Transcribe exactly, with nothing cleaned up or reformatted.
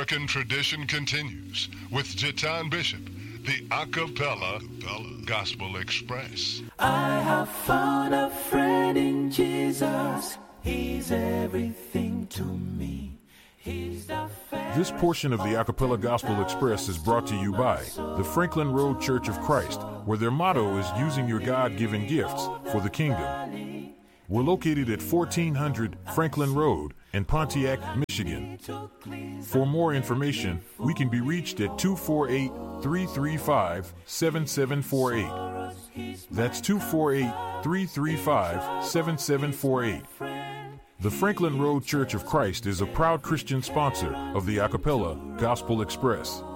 American tradition continues with Jatan Bishop, the Acapella Gospel Express. I have found a friend in Jesus. He's everything to me. He's the This portion of the Acapella Gospel Express is brought to you by the Franklin Road Church of Christ, where their motto is using your God-given gifts for the kingdom. We're located at fourteen hundred Franklin Road in Pontiac, Michigan. For more information, we can be reached at two four eight, three three five, seven seven four eight. That's two four eight, three three five, seven seven four eight. The Franklin Road Church of Christ is a proud Christian sponsor of the Acapella Gospel Express.